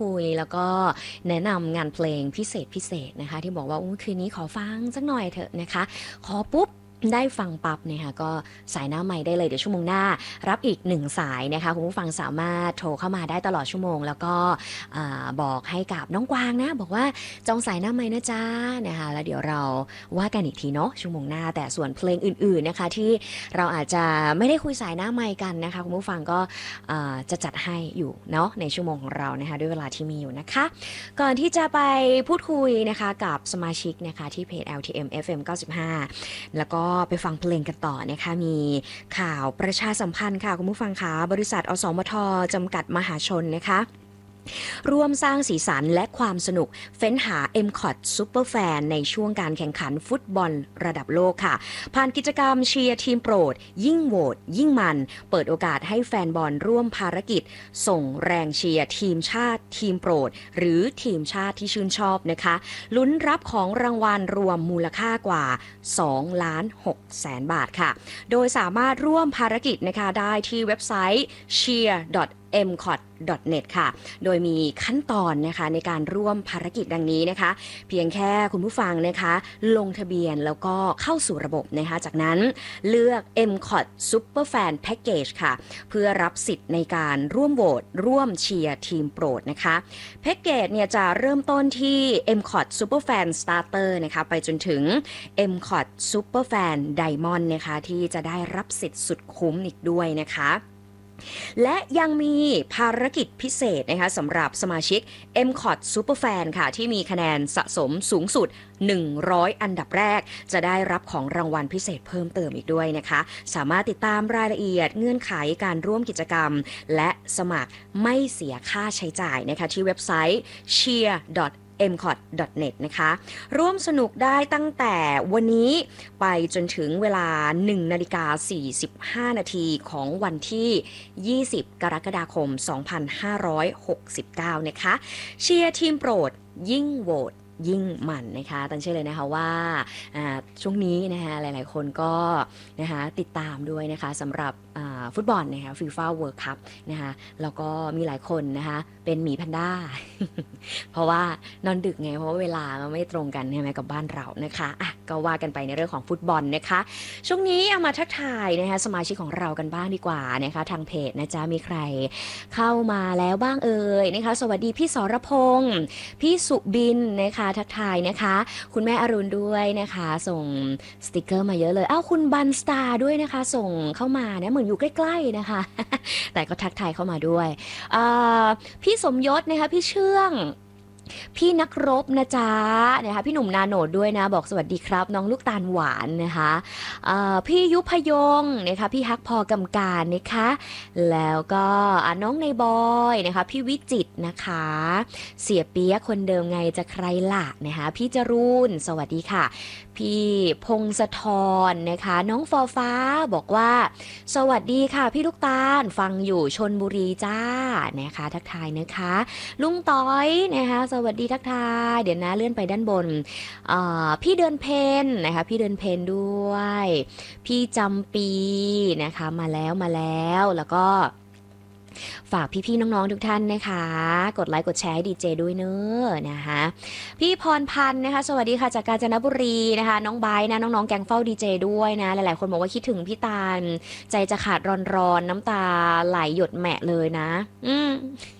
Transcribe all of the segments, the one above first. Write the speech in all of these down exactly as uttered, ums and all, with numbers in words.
คุยแล้วก็แนะนำงานเพลงพิเศษพิเศษนะคะที่บอกว่าคืนนี้ขอฟังสักหน่อยเถอะนะคะขอปุ๊บได้ฟังปั๊บเนี่ยค่ะก็สายหน้าไมค์ได้เลยเดี๋ยวชั่วโมงหน้ารับอีกหนึ่งสายนะคะคุณผู้ฟังสามารถโทรเข้ามาได้ตลอดชั่วโมงแล้วก็บอกให้กับน้องกวางนะบอกว่าจองสายหน้าไมค์นะจ๊ะนะคะแล้วเดี๋ยวเราว่ากันอีกทีเนาะชั่วโมงหน้าแต่ส่วนเพลงอื่นๆนะคะที่เราอาจจะไม่ได้คุยสายหน้าไมค์กันนะคะคุณผู้ฟังก็จะจัดให้อยู่เนาะในชั่วโมงของเรานะคะด้วยเวลาที่มีอยู่นะคะก่อนที่จะไปพูดคุยนะคะกับสมาชิกนะคะที่เพจ แอล ที เอ็ม เอฟ เอ็ม เก้าสิบห้าแล้วก็ไปฟังเพลงกันต่อนะคะมีข่าวประชาสัมพันธ์ค่ะคุณผู้ฟังคะบริษัทอสมทจำกัดมหาชนนะคะร่วมสร้างสีสันและความสนุกเฟ้นหา เอ็ม ซี โอ ที Super Fan ในช่วงการแข่งขันฟุตบอลระดับโลกค่ะผ่านกิจกรรมเชียร์ทีมโปรดยิ่งโหวตยิ่งมันเปิดโอกาสให้แฟนบอลร่วมภารกิจส่งแรงเชียร์ทีมชาติทีมโปรดหรือทีมชาติที่ชื่นชอบนะคะลุ้นรับของรางวัลรวมมูลค่ากว่าสองล้านหกแสนบาทค่ะโดยสามารถร่วมภารกิจนะคะได้ที่เว็บไซต์ เชียร์ ดอท เอ็ม ซี โอ ที ดอท เน็ต ค่ะโดยมีขั้นตอนนะคะในการร่วมภารกิจดังนี้นะคะเพียงแค่คุณผู้ฟังนะคะลงทะเบียนแล้วก็เข้าสู่ระบบนะคะจากนั้นเลือก เอ็ม ซี โอ ที Super Fan Package ค่ะเพื่อรับสิทธิ์ในการร่วมโหวตร่วมเชียร์ทีมโปรดนะคะแพ็กเกจเนี่ยจะเริ่มต้นที่ เอ็ม ซี โอ ที Super Fan Starter นะคะไปจนถึง เอ็ม ซี โอ ที Super Fan Diamond นะคะที่จะได้รับสิทธิ์สุดคุ้มอีกด้วยนะคะและยังมีภารกิจพิเศษนะคะสำหรับสมาชิก เอ็ม ซี โอ ที Superfan ค่ะที่มีคะแนนสะสมสูงสุดหนึ่งร้อยอันดับแรกจะได้รับของรางวัลพิเศษเพิ่มเติมอีกด้วยนะคะสามารถติดตามรายละเอียดเงื่อนไขการร่วมกิจกรรมและสมัครไม่เสียค่าใช้จ่ายนะคะที่เว็บไซต์ เชียร์ ดอท เอ็ม ซี โอ ที ดอท เน็ต นะคะร่วมสนุกได้ตั้งแต่วันนี้ไปจนถึงเวลา หนึ่งนาฬิกาสี่สิบห้านาทีของวันที่ยี่สิบกรกฎาคมสองพันห้าร้อยหกสิบเก้านะคะเชียร์ทีมโปรดยิ่งโหวตยิ่งมันนะคะตั้งชื่อเลยนะคะว่าช่วงนี้นะคะหลายๆคนก็นะคะติดตามด้วยนะคะสำหรับฟุตบอลนะคะฟีฟ่าเวิลด์คัพนะคะแล้วก็มีหลายคนนะคะเป็นหมีแพนด้า เพราะว่านอนดึกไงเพราะว่าเวลาไม่ตรงกันใช่ไหมกับบ้านเรานะคะอ่ะก็ว่ากันไปในเรื่องของฟุตบอลนะคะช่วงนี้เอามาทักทายนะคะสมาชิกของเรากันบ้างดีกว่านะคะทางเพจนะจ๊ะมีใครเข้ามาแล้วบ้างเอ่ยนะคะสวัสดีพี่สรพงษ์พี่สุบินนะคะทักทายนะคะคุณแม่อรุณด้วยนะคะส่งสติกเกอร์มาเยอะเลยอ้าวคุณบันสตาร์ด้วยนะคะส่งเข้ามาเนี่ยเหมือนอยู่ใกล้ๆนะคะ แต่ก็ทักทายเข้ามาด้วยพี่สมยศนะคะพี่เชื่องพี่นักรบนะจ๊ะนะคะพี่หนุ่มนาโนดด้วยนะบอกสวัสดีครับน้องลูกตาลหวานนะคะพี่ยุพยงนะคะพี่ฮักพอกำการนะคะแล้วก็น้องในบอยนะคะพี่วิจิตนะคะเสียเปียคนเดิมไงจะใครล่ะนะคะพี่จรูนสวัสดีค่ะพี่พงศธรนะคะน้องฟอฟ้าบอกว่าสวัสดีค่ะพี่ลูกตาลฟังอยู่ชลบุรีจ้านะคะทักทายนะคะลุงต้อยนะคะสวัสดีทักทายเดี๋ยวนะเลื่อนไปด้านบนพี่เดินเพนนะคะพี่เดินเพนด้วยพี่จำปีนะคะมาแล้วมาแล้วแล้วก็ฝากพี่ๆน้องๆทุกท่านนะคะกดไลค์กดแชร์ให้ดีเจด้วยเนอะนะคะพี่พรพันธ์นะคะสวัสดีค่ะจากกาญจนบุรีนะคะน้องไบร์ทนะน้องๆแกงเฝ้าดีเจด้วยนะหลายๆคนบอกว่าคิดถึงพี่ตาลใจจะขาดร้อนๆน้ำตาไหลหยดแหมะเลยนะอืม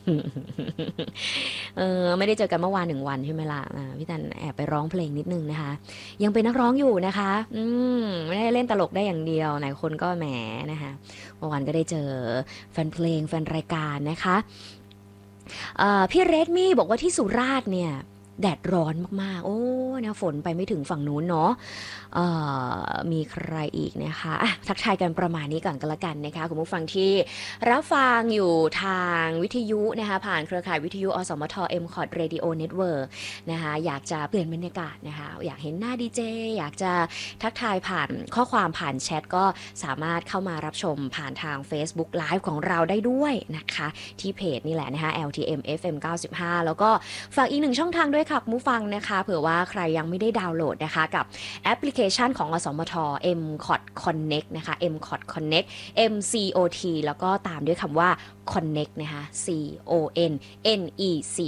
เออไม่ได้เจอกันเมื่อวานหนึ่งวันใช่ไหมล่ะพี่ตาลแอบไปร้องเพลงนิดนึงนะคะยังเป็นนักร้องอยู่นะคะอืมไม่ได้เล่นตลกได้อย่างเดียวหลายคนก็แหมนะคะเมื่อวานก็ได้เจอแฟนเพลงแฟนรายการนะคะพี่เรดมี่บอกว่าที่สุราษฎร์เนี่ยแดดร้อนมากๆโอ้นะฝนไปไม่ถึงฝั่งนู้นเนาะมีใครอีกนะคะะทักทายกันประมาณนี้ก่อนก็แล้วกันนะคะคุณผู้ฟังที่รับฟังอยู่ทางวิทยุนะคะผ่านเครือข่ายวิทยุอสมท เอ็ม ซี โอ ที Radio Network นะคะอยากจะเปลี่ยนบรรยากาศนะคะอยากเห็นหน้าดีเจอยากจะทักทายผ่านข้อความผ่านแชทก็สามารถเข้ามารับชมผ่านทาง Facebook Live ของเราได้ด้วยนะคะที่เพจนี่แหละนะคะ แอล ที เอ็ม เอฟ เอ็ม เก้าสิบห้าแล้วก็ฝากอีกหนึ่งช่องทางด้วยค่ะคุณผู้ฟังนะคะเผื่อว่าใครยังไม่ได้ดาวน์โหลดนะคะกับแอปพลิเคชันของอสมท เอ็ม ซี โอ ที Connect นะคะ เอ็ม ซี โอ ที Connect เอ็ม ซี โอ ที แล้วก็ตามด้วยคำว่า Connect นะคะ C O N N E C